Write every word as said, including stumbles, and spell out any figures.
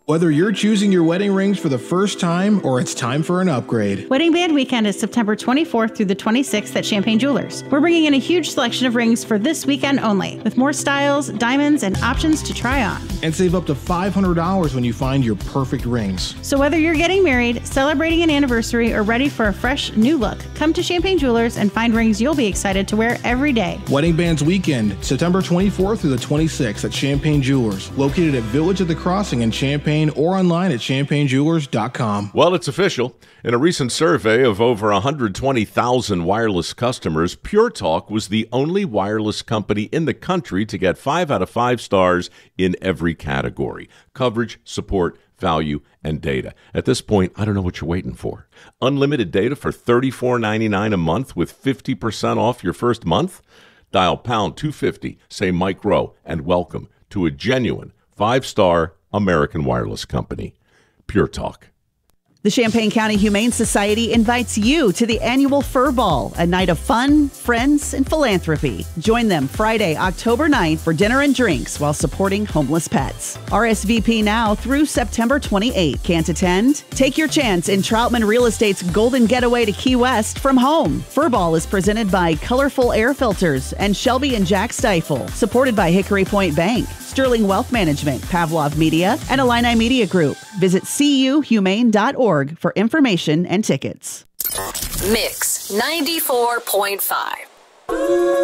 Whether you're choosing your wedding rings for the first time or it's time for an upgrade. Wedding Band Weekend is September twenty-fourth through the twenty-sixth at Champagne Jewelers. We're bringing in a huge selection of rings for this weekend only, with more styles, diamonds, and options to try on. And save up to five hundred dollars when you find your perfect rings. So whether you're getting married, celebrating an anniversary, or ready for a fresh new look, come to Champagne Jewelers and find rings you'll be excited to wear every day. Wedding Bands Weekend, September twenty-fourth through the twenty-sixth at Champagne Jewelers, located at Village at the Crossing in Champaign, or online at champagne jewelers dot com. Well, it's official. In a recent survey of over one hundred twenty thousand wireless customers, Pure Talk was the only wireless company in the country to get five out of five stars in every category: coverage, support, value, and data. At this point, I don't know what you're waiting for. Unlimited data for thirty-four ninety-nine a month with fifty percent off your first month? Dial pound two fifty, say Mike Rowe, and welcome to a genuine five-star American wireless company. Pure Talk. The Champaign County Humane Society invites you to the annual Fur Ball, a night of fun, friends, and philanthropy. Join them Friday, October ninth for dinner and drinks while supporting homeless pets. R S V P now through September twenty-eighth. Can't attend? Take your chance in Troutman Real Estate's Golden Getaway to Key West from home. Fur Ball is presented by Colorful Air Filters and Shelby and Jack Stifle, supported by Hickory Point Bank, Sterling Wealth Management, Pavlov Media, and Illini Media Group. Visit c u humane dot org for information and tickets. Mix ninety-four point five.